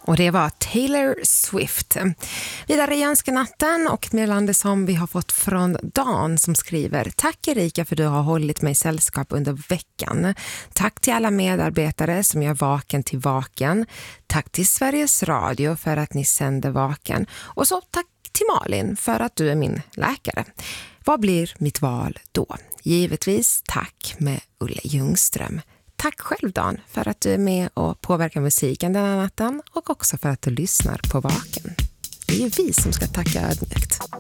Och det var Taylor Swift. Vidare i önskenatten och ett meddelande som vi har fått från Dan som skriver: Tack Erika för att du har hållit mig sällskap under veckan. Tack till alla medarbetare som gör Vaken till Vaken. Tack till Sveriges Radio för att ni sänder Vaken. Och så tack till Malin för att du är min läkare. Vad blir mitt val då? Givetvis tack med Ulle Ljungström. Tack själv Dan för att du är med och påverkar musiken den här natten och också för att du lyssnar på Vaken. Det är ju vi som ska tacka ödmjukt.